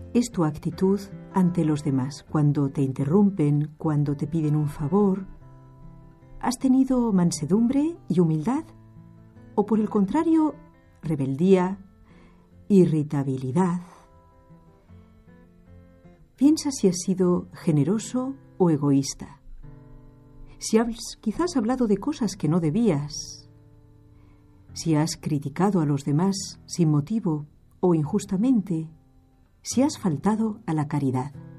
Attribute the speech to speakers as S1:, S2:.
S1: es tu actitud ante los demás cuando te interrumpen, cuando te piden un favor? ¿Has tenido mansedumbre y humildad? ¿O por el contrario, rebeldía, irritabilidad? Piensa si has sido generoso o egoísta. Si has quizás hablado de cosas que no debías. Si has criticado a los demás sin motivo o injustamente. Si has faltado a la caridad.